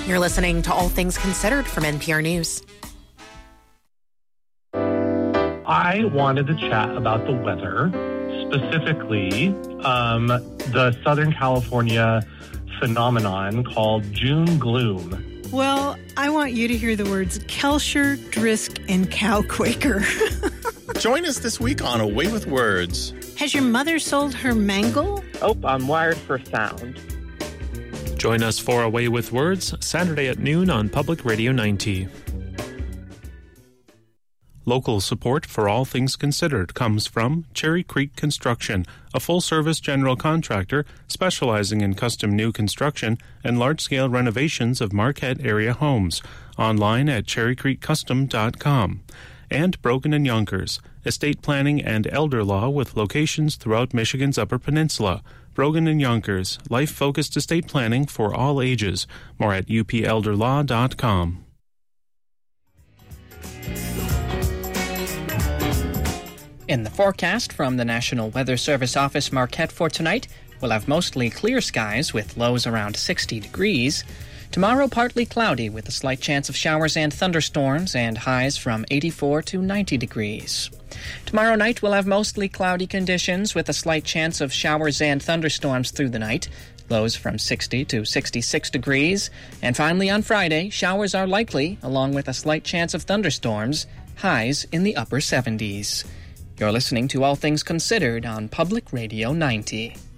You're listening to All Things Considered from NPR News. I wanted to chat about the weather, specifically the Southern California phenomenon called June gloom. Well, I want you to hear the words Kelsher, Drisk, and Cow Quaker. Join us this week on Away with Words. Has your mother sold her mangle? Oh, I'm wired for sound. Join us for Away with Words, Saturday at noon on Public Radio 90. Local support for All Things Considered comes from Cherry Creek Construction, a full-service general contractor specializing in custom new construction and large-scale renovations of Marquette area homes. Online at cherrycreekcustom.com. And Brogan & Yonkers, estate planning and elder law with locations throughout Michigan's Upper Peninsula. Brogan & Yonkers, life-focused estate planning for all ages. More at upelderlaw.com. In the forecast from the National Weather Service Office Marquette for tonight, we'll have mostly clear skies with lows around 60 degrees. Tomorrow, partly cloudy with a slight chance of showers and thunderstorms and highs from 84 to 90 degrees. Tomorrow night, we'll have mostly cloudy conditions with a slight chance of showers and thunderstorms through the night. Lows from 60 to 66 degrees. And finally, on Friday, showers are likely, along with a slight chance of thunderstorms. Highs in the upper 70s. You're listening to All Things Considered on Public Radio 90.